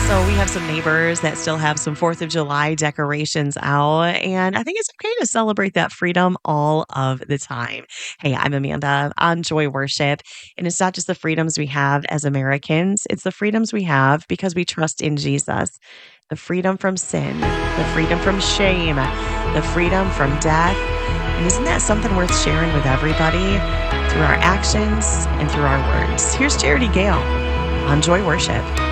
So we have some neighbors that still have some 4th of July decorations out, and I think it's okay to celebrate that freedom all of the time. Hey, I'm Amanda on Joy Worship, and it's not just the freedoms we have as Americans, it's the freedoms we have because we trust in Jesus. The freedom from sin, the freedom from shame, the freedom from death. And isn't that something worth sharing with everybody through our actions and through our words? Here's Charity Gale on Joy Worship.